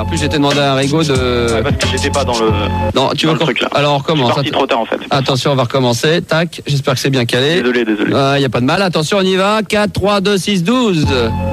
En plus, j'étais demandé à Rigaud de... Ouais, parce que j'étais pas dans le... Non, tu dans vas le truc là. Alors, on Je suis recommence. parti trop tard en fait. Attention, on va recommencer. Tac, j'espère que c'est bien calé. Désolé. Y a pas de mal. Attention, on y va. 4, 3, 2, 6, 12.